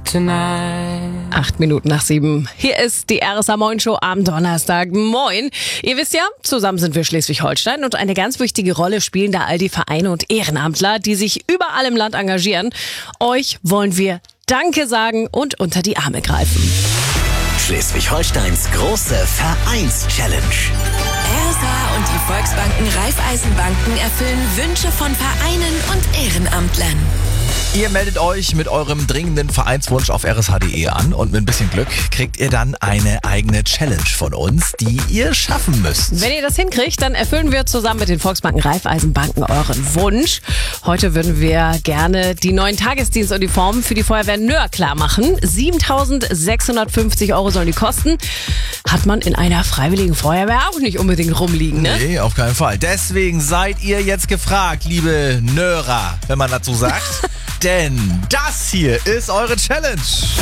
tonight. 7:08. Hier ist die RSA Moin Show am Donnerstag. Moin. Ihr wisst ja, zusammen sind wir Schleswig-Holstein und eine ganz wichtige Rolle spielen da all die Vereine und Ehrenamtler, die sich überall im Land engagieren. Euch wollen wir Danke sagen und unter die Arme greifen. Schleswig-Holsteins große Vereins-Challenge. RSA und die Volksbanken Raiffeisenbanken erfüllen Wünsche von Vereinen und Ehrenamtlern. Ihr meldet euch mit eurem dringenden Vereinswunsch auf rsh.de an und mit ein bisschen Glück kriegt ihr dann eine eigene Challenge von uns, die ihr schaffen müsst. Wenn ihr das hinkriegt, dann erfüllen wir zusammen mit den Volksbanken Raiffeisenbanken euren Wunsch. Heute würden wir gerne die neuen Tagesdienstuniformen für die Feuerwehr Nöhr klar machen. 7.650 € sollen die kosten. Hat man in einer freiwilligen Feuerwehr auch nicht unbedingt rumliegen, ne? Nee, auf keinen Fall. Deswegen seid ihr jetzt gefragt, liebe Nörer, wenn man dazu sagt. Denn das hier ist eure Challenge.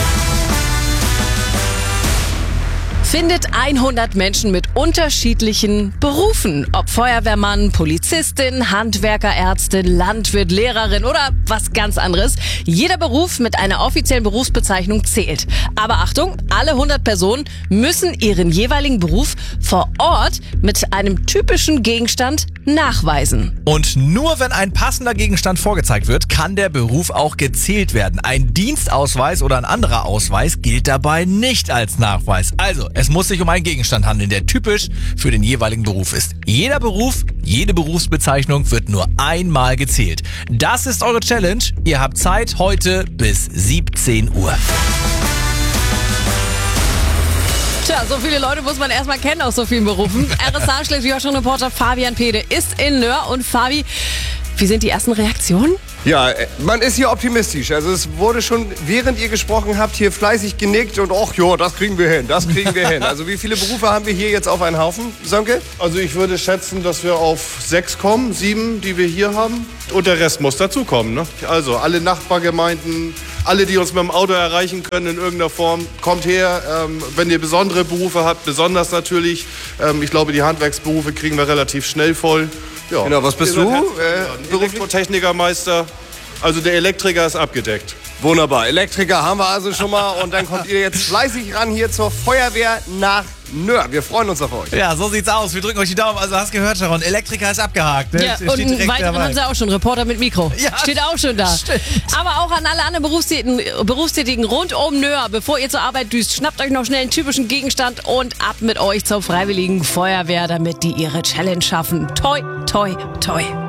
Findet 100 Menschen mit unterschiedlichen Berufen. Ob Feuerwehrmann, Polizistin, Handwerker, Ärztin, Landwirt, Lehrerin oder was ganz anderes. Jeder Beruf mit einer offiziellen Berufsbezeichnung zählt. Aber Achtung, alle 100 Personen müssen ihren jeweiligen Beruf vor Ort mit einem typischen Gegenstand nachweisen. Und nur wenn ein passender Gegenstand vorgezeigt wird, kann der Beruf auch gezählt werden. Ein Dienstausweis oder ein anderer Ausweis gilt dabei nicht als Nachweis. Also, es muss sich um einen Gegenstand handeln, der typisch für den jeweiligen Beruf ist. Jeder Beruf, jede Berufsbezeichnung wird nur einmal gezählt. Das ist eure Challenge. Ihr habt Zeit heute bis 17 Uhr. Tja, so viele Leute muss man erstmal kennen aus so vielen Berufen. RSA Schleswig-Holstein-Reporter Fabian Pede ist in Nöhr. Und Fabi, wie sind die ersten Reaktionen? Ja, man ist hier optimistisch. Also es wurde schon, während ihr gesprochen habt, hier fleißig genickt und ach ja, das kriegen wir hin, das kriegen wir hin. Also wie viele Berufe haben wir hier jetzt auf einen Haufen, Sönke? Also ich würde schätzen, dass wir auf 6 kommen, 7, die wir hier haben. Und der Rest muss dazukommen, ne? Also alle Nachbargemeinden, alle, die uns mit dem Auto erreichen können in irgendeiner Form, kommt her. Wenn ihr besondere Berufe habt, besonders natürlich. Ich glaube, die Handwerksberufe kriegen wir relativ schnell voll. Ja. Genau, was bist du? Elektrotechnikermeister. Also der Elektriker ist abgedeckt. Wunderbar, Elektriker haben wir also schon mal und dann kommt ihr jetzt fleißig ran hier zur Feuerwehr nach Nöhr. Wir freuen uns auf euch. Ja, so sieht's aus. Wir drücken euch die Daumen. Also hast gehört, Sharon, Elektriker ist abgehakt. Ne? Ja, und einen weiteren haben sie auch schon. Reporter mit Mikro. Ja, steht auch schon da. Stimmt. Aber auch an alle anderen Berufstätigen rund um Nöhr. Bevor ihr zur Arbeit düst, schnappt euch noch schnell einen typischen Gegenstand und ab mit euch zur Freiwilligen Feuerwehr, damit die ihre Challenge schaffen. Toi, toi, toi.